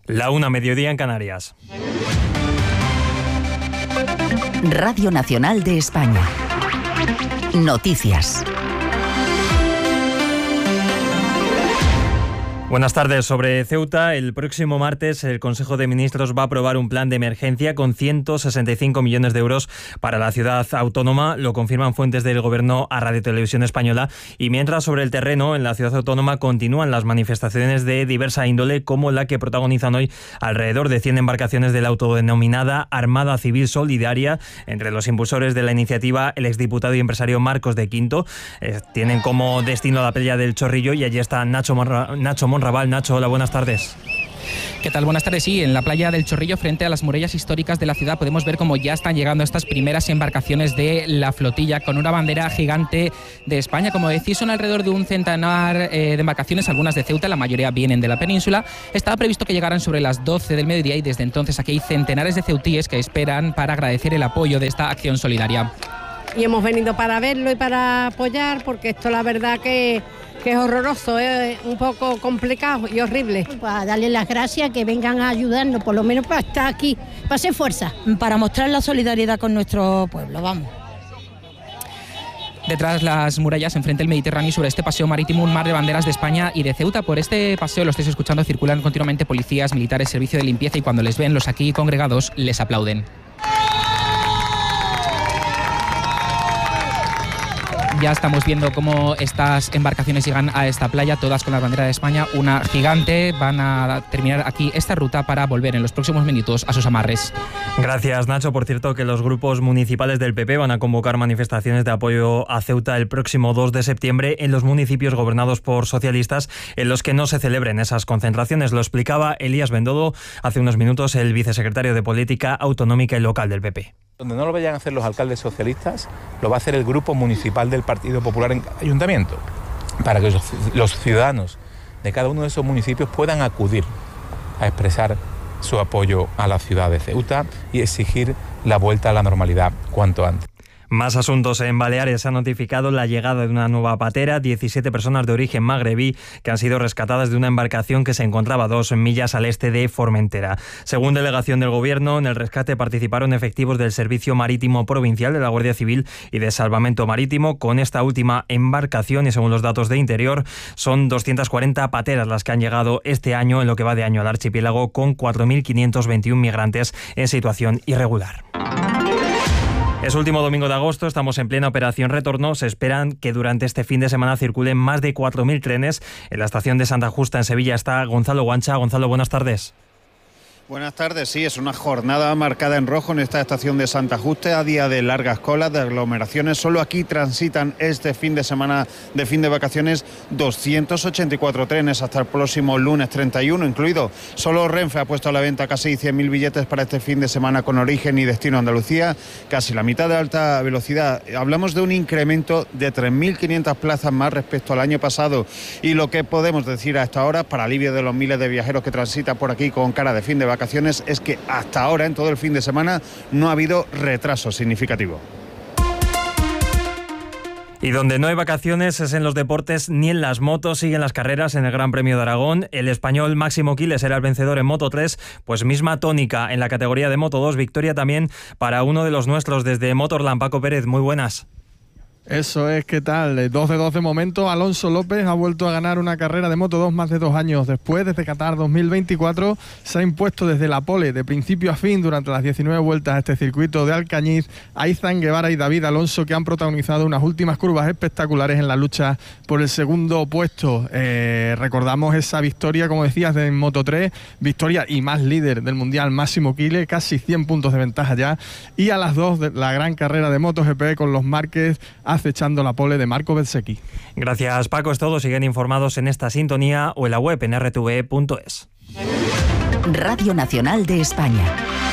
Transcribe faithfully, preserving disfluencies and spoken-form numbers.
La una, mediodía en Canarias. Radio Nacional de España. Noticias. Buenas tardes. Sobre Ceuta, el próximo martes el Consejo de Ministros va a aprobar un plan de emergencia con ciento sesenta y cinco millones de euros para la ciudad autónoma. Lo confirman fuentes del Gobierno a Radio Televisión Española. Y mientras, sobre el terreno, en la ciudad autónoma continúan las manifestaciones de diversa índole, como la que protagonizan hoy alrededor de cien embarcaciones de la autodenominada Armada Civil Solidaria. Entre los impulsores de la iniciativa, el exdiputado y empresario Marcos de Quinto. Eh, tienen como destino la playa del Chorrillo y allí está Nacho Monra- Nacho Monra Raval. Nacho, hola, buenas tardes. ¿Qué tal? Buenas tardes. Sí, en la playa del Chorrillo, frente a las murallas históricas de la ciudad, podemos ver cómo ya están llegando estas primeras embarcaciones de la flotilla con una bandera gigante de España. Como decís, son alrededor de un centenar eh, de embarcaciones, algunas de Ceuta, la mayoría vienen de la península. Estaba previsto que llegaran sobre las doce del mediodía y desde entonces aquí hay centenares de ceutíes que esperan para agradecer el apoyo de esta acción solidaria. Y hemos venido para verlo y para apoyar, porque esto la verdad que, que es horroroso, es un poco complicado y horrible. Para darle las gracias, que vengan a ayudarnos, por lo menos para estar aquí, para hacer fuerza. Para mostrar la solidaridad con nuestro pueblo, vamos. Detrás las murallas, enfrente del Mediterráneo, y sobre este paseo marítimo, un mar de banderas de España y de Ceuta. Por este paseo, lo estáis escuchando, circulan continuamente policías, militares, servicio de limpieza, y cuando les ven los aquí congregados, les aplauden. Ya estamos viendo cómo estas embarcaciones llegan a esta playa, todas con la bandera de España, una gigante. Van a terminar aquí esta ruta para volver en los próximos minutos a sus amarres. Gracias, Nacho. Por cierto, que los grupos municipales del P P van a convocar manifestaciones de apoyo a Ceuta el próximo dos de septiembre en los municipios gobernados por socialistas, en los que no se celebren esas concentraciones. Lo explicaba Elías Bendodo hace unos minutos, el vicesecretario de Política Autonómica y Local del P P. Donde no lo vayan a hacer los alcaldes socialistas, lo va a hacer el grupo municipal del Partido Popular en cada ayuntamiento, para que los ciudadanos de cada uno de esos municipios puedan acudir a expresar su apoyo a la ciudad de Ceuta y exigir la vuelta a la normalidad cuanto antes. Más asuntos. En Baleares se ha notificado la llegada de una nueva patera, diecisiete personas de origen magrebí que han sido rescatadas de una embarcación que se encontraba a dos millas al este de Formentera. Según delegación del Gobierno, en el rescate participaron efectivos del Servicio Marítimo Provincial, de la Guardia Civil y de Salvamento Marítimo. Con esta última embarcación, y según los datos de Interior, son doscientas cuarenta pateras las que han llegado este año, en lo que va de año, al archipiélago, con cuatro mil quinientos veintiuno migrantes en situación irregular. Es último domingo de agosto, estamos en plena operación retorno. Se esperan que durante este fin de semana circulen más de cuatro mil trenes. En la estación de Santa Justa, en Sevilla, está Gonzalo Guancha. Gonzalo, buenas tardes. Buenas tardes, sí, es una jornada marcada en rojo en esta estación de Santa Justa, a día de largas colas, de aglomeraciones. Solo aquí transitan este fin de semana de fin de vacaciones doscientos ochenta y cuatro trenes hasta el próximo lunes treinta y uno, incluido. Solo Renfe ha puesto a la venta casi cien mil billetes para este fin de semana con origen y destino a Andalucía, casi la mitad de alta velocidad. Hablamos de un incremento de tres mil quinientas plazas más respecto al año pasado, y lo que podemos decir hasta ahora, para alivio de los miles de viajeros que transitan por aquí con cara de fin de vacaciones, es que hasta ahora, en todo el fin de semana, no ha habido retraso significativo. Y donde no hay vacaciones es en los deportes ni en las motos. Siguen las carreras en el Gran Premio de Aragón. El español Máximo Quiles era el vencedor en Moto tres, pues misma tónica en la categoría de Moto dos. Victoria también para uno de los nuestros desde Motorland, Paco Pérez. Muy buenas. Eso es, ¿qué tal? dos de dos de momento. Alonso López ha vuelto a ganar una carrera de Moto dos más de dos años después. Desde Qatar dos mil veinticuatro se ha impuesto desde la pole de principio a fin durante las diecinueve vueltas a este circuito de Alcañiz a Izan Guevara y David Alonso, que han protagonizado unas últimas curvas espectaculares en la lucha por el segundo puesto. Eh, recordamos esa victoria, como decías, de Moto tres, victoria y más líder del Mundial Máximo Quiles, casi cien puntos de ventaja ya. Y a las dos, de la gran carrera de MotoGP con los Márquez acechando la pole de Marco Bezzecchi. Gracias, Paco. Es todo. Siguen informados en esta sintonía o en la web en r t v punto es. Radio Nacional de España.